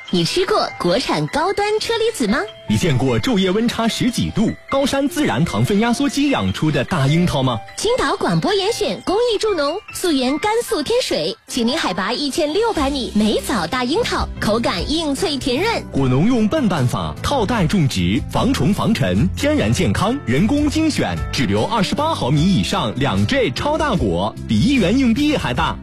你吃过国产高端车厘子吗？ 你见过昼夜温差10几度、高山自然糖分压缩机养出的大樱桃吗？ 青岛广播严选公益助农，溯源甘肃天水，紧邻海拔1600米，梅枣大樱桃，口感硬脆甜润。 果农用笨办法套袋种植，防虫防尘，天然健康，人工精选，只留28毫米以上2G 超大果，比1元硬币还大。